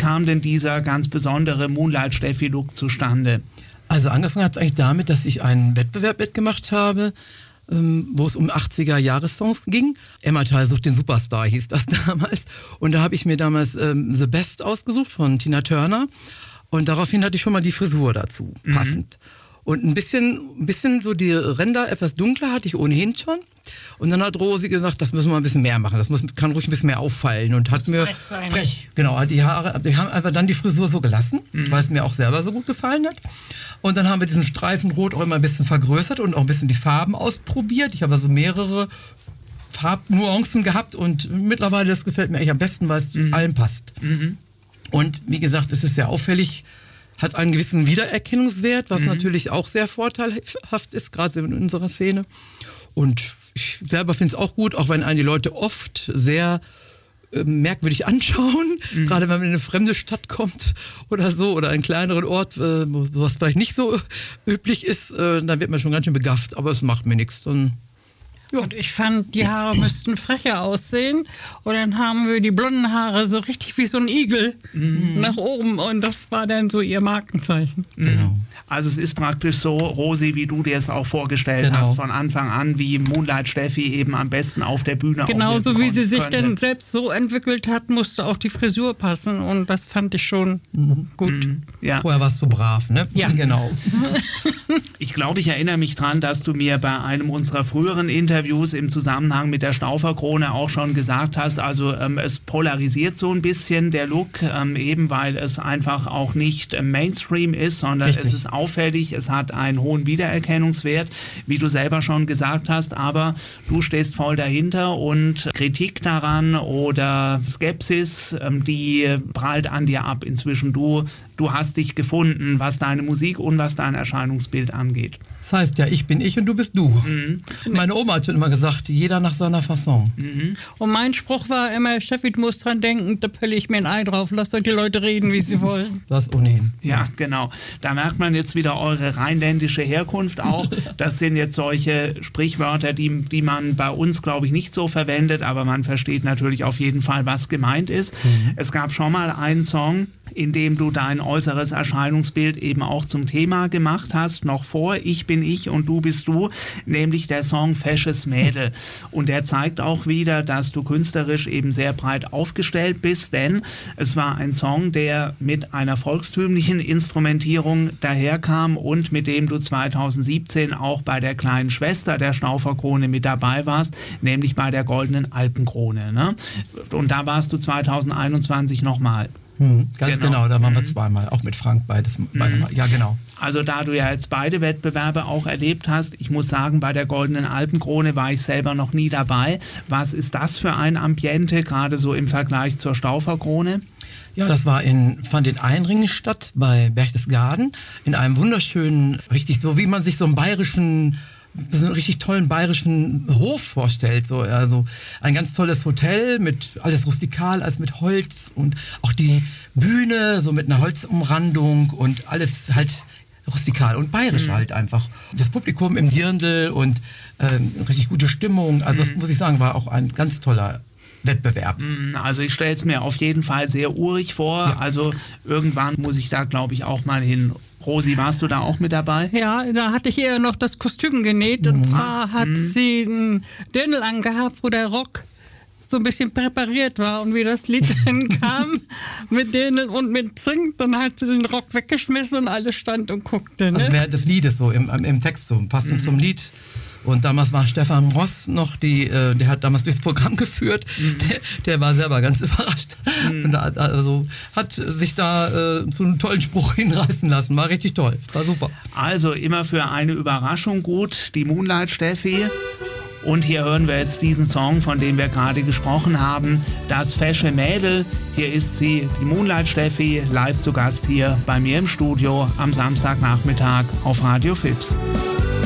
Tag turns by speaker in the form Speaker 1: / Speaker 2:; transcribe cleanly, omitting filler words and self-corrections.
Speaker 1: kam denn dieser ganz besondere Moonlight Steffi-Look zustande?
Speaker 2: Also angefangen hat es eigentlich damit, dass ich einen Wettbewerb mitgemacht habe, wo es um 80er-Jahres-Songs ging. Emmertal sucht den Superstar, hieß das damals. Und da habe ich mir damals The Best ausgesucht von Tina Turner. Und daraufhin hatte ich schon mal die Frisur dazu, passend. Und ein bisschen so die Ränder etwas dunkler hatte ich ohnehin schon. Und dann hat Rosi gesagt, das müssen wir ein bisschen mehr machen. Kann ruhig ein bisschen mehr auffallen. Und hat mir frech, genau, die haben einfach dann die Frisur so gelassen, weil es mir auch selber so gut gefallen hat. Und dann haben wir diesen Streifen Rot auch immer ein bisschen vergrößert und auch ein bisschen die Farben ausprobiert. Ich habe also mehrere Farbnuancen gehabt und mittlerweile, das gefällt mir eigentlich am besten, weil es zu allem passt. Und wie gesagt, es ist sehr auffällig, hat einen gewissen Wiedererkennungswert, was natürlich auch sehr vorteilhaft ist, gerade in unserer Szene. Und ich selber finde es auch gut, auch wenn einen die Leute oft sehr merkwürdig anschauen, gerade wenn man in eine fremde Stadt kommt oder so, oder einen kleineren Ort, wo sowas vielleicht nicht so üblich ist, dann wird man schon ganz schön begafft, aber es macht mir nichts. Ja.
Speaker 3: Und ich fand, die Haare müssten frecher aussehen. Und dann haben wir die blonden Haare so richtig wie so ein Igel nach oben. Und das war dann so ihr Markenzeichen.
Speaker 1: Genau. Also es ist praktisch so, Rosi, wie du dir es auch vorgestellt hast, von Anfang an, wie Moonlight Steffi eben am besten auf der Bühne
Speaker 3: genauso wie sie sich
Speaker 1: könnte.
Speaker 3: dann selbst so entwickelt hat, musste auch die Frisur passen. Und das fand ich schon gut.
Speaker 1: Ja.
Speaker 2: Vorher warst du brav, ne?
Speaker 3: Ja.
Speaker 2: Genau.
Speaker 1: Ich glaube, ich erinnere mich dran, dass du mir bei einem unserer früheren Interviews im Zusammenhang mit der Stauferkrone auch schon gesagt hast, also es polarisiert so ein bisschen der Look, eben weil es einfach auch nicht Mainstream ist, sondern es ist auffällig, es hat einen hohen Wiedererkennungswert, wie du selber schon gesagt hast, aber du stehst voll dahinter und Kritik daran oder Skepsis, die prallt an dir ab. Inzwischen du hast dich gefunden, was deine Musik und was dein Erscheinungsbild angeht.
Speaker 2: Das heißt ja, ich bin ich und du bist du. Meine Oma hat schon immer gesagt, jeder nach seiner Fasson.
Speaker 3: Und mein Spruch war immer, Steffi, du musst dran denken, da pelle ich mir ein Ei drauf, lasst euch die Leute reden, wie sie wollen.
Speaker 2: Das ohnehin.
Speaker 1: Ja, genau. Da merkt man jetzt wieder eure rheinländische Herkunft auch. Das sind jetzt solche Sprichwörter, die man bei uns, glaube ich, nicht so verwendet, aber man versteht natürlich auf jeden Fall, was gemeint ist. Es gab schon mal einen Song, in dem du dein äußeres Erscheinungsbild eben auch zum Thema gemacht hast, noch vor Ich bin ich und du bist du, nämlich der Song Fesches Mädel. Und der zeigt auch wieder, dass du künstlerisch eben sehr breit aufgestellt bist, denn es war ein Song, der mit einer volkstümlichen Instrumentierung daherkam und mit dem du 2017 auch bei der kleinen Schwester der Stauferkrone mit dabei warst, nämlich bei der Goldenen Alpenkrone. Ne? Und da warst du 2021 nochmal.
Speaker 2: Ganz genau, da waren wir zweimal, auch mit Frank beides Mal. Ja, genau.
Speaker 1: Also da du ja jetzt beide Wettbewerbe auch erlebt hast, ich muss sagen, bei der Goldenen Alpenkrone war ich selber noch nie dabei. Was ist das für ein Ambiente, gerade so im Vergleich zur Stauferkrone?
Speaker 2: Ja, das fand in Einringen statt, bei Berchtesgaden, in einem wunderschönen, richtig so, wie man sich so einen richtig tollen bayerischen Hof vorstellt. So, also ein ganz tolles Hotel mit alles rustikal, alles mit Holz und auch die Bühne so mit einer Holzumrandung und alles halt rustikal und bayerisch halt einfach. Das Publikum im Dirndl und richtig gute Stimmung. Also das muss ich sagen, war auch ein ganz toller Wettbewerb.
Speaker 1: Also ich stelle es mir auf jeden Fall sehr urig vor. Ja. Also irgendwann muss ich da, glaube ich, auch mal hin. Rosi, warst du da auch mit dabei?
Speaker 3: Ja, da hatte ich ihr noch das Kostüm genäht. Und zwar hat sie einen Dirndl angehabt, wo der Rock so ein bisschen präpariert war. Und wie das Lied dann kam, mit Dirndl und mit Zink, dann hat sie den Rock weggeschmissen und alle stand und guckte. Ne?
Speaker 2: Also während des Liedes so, im Text so, passend zum Lied. Und damals war Stefan Ross noch, der hat damals durchs Programm geführt, der war selber ganz überrascht. Und hat sich da zu einem tollen Spruch hinreißen lassen. War richtig toll, war super.
Speaker 1: Also immer für eine Überraschung gut, die Moonlight Steffi. Und hier hören wir jetzt diesen Song, von dem wir gerade gesprochen haben, das fesche Mädel. Hier ist sie, die Moonlight Steffi, live zu Gast hier bei mir im Studio am Samstagnachmittag auf Radio Fips.